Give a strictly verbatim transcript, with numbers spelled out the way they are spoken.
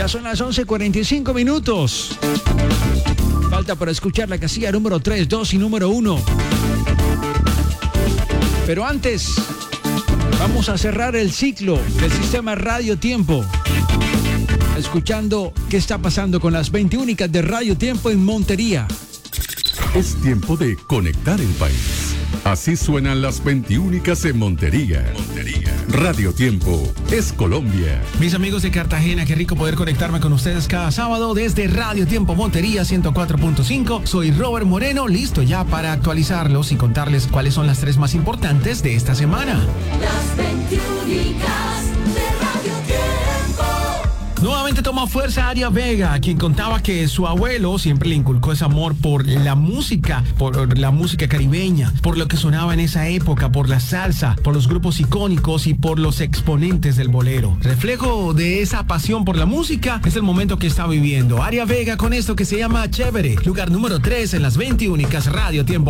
Ya son las once cuarenta y cinco minutos. Falta para escuchar la casilla número tres, dos y número uno. Pero antes, vamos a cerrar el ciclo del sistema Radio Tiempo, escuchando qué está pasando con las veinte únicas de Radio Tiempo en Montería. Es tiempo de conectar el país. Así suenan las veinte únicas en Montería. Montería. Radio Tiempo es Colombia. Mis amigos de Cartagena, qué rico poder conectarme con ustedes cada sábado desde Radio Tiempo Montería ciento cuatro punto cinco. Soy Robert Moreno, listo ya para actualizarlos y contarles cuáles son las tres más importantes de esta semana. Las veinte únicas de Radio Tiempo. Nuevamente toma fuerza Aria Vega, quien contaba que su abuelo siempre le inculcó ese amor por la música, por la música caribeña, por lo que sonaba en esa época, por la salsa, por los grupos icónicos y por los exponentes del bolero. Reflejo de esa pasión por la música es el momento que está viviendo Aria Vega con esto que se llama Chévere, lugar número tres en las veinte únicas Radio Tiempo.